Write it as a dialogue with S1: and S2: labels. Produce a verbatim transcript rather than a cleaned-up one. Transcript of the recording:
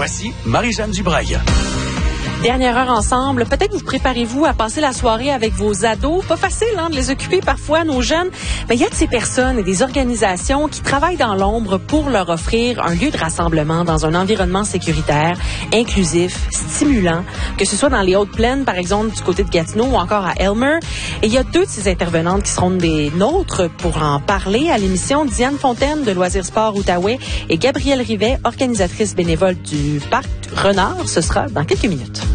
S1: Voici Marie-Jeanne Dubreuil.
S2: Dernière heure ensemble. Peut-être vous préparez-vous à passer la soirée avec vos ados. Pas facile hein, de les occuper parfois, nos jeunes. Mais il y a de ces personnes et des organisations qui travaillent dans l'ombre pour leur offrir un lieu de rassemblement dans un environnement sécuritaire, inclusif, stimulant, que ce soit dans les Hautes-Plaines, par exemple, du côté de Gatineau ou encore à Aylmer. Et il y a deux de ces intervenantes qui seront des nôtres pour en parler à l'émission. Diane Fontaine de Loisirs Sport Outaouais et Gabrielle Rivet, organisatrice bénévole du Parc Renard. Ce sera dans quelques minutes.